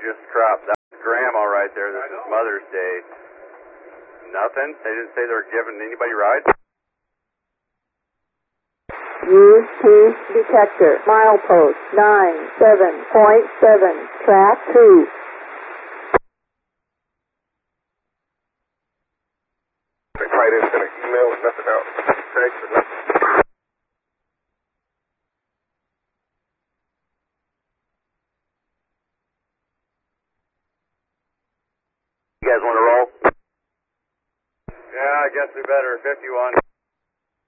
just cropped. That's Grandma right there. This is Mother's Day. Nothing? They didn't say they were giving anybody rides? Use T detector. Milepost 97.7. Track 2. Right in, gonna email nothing out. Text or nothing. You guys want to roll? Yeah, I guess we better. 51.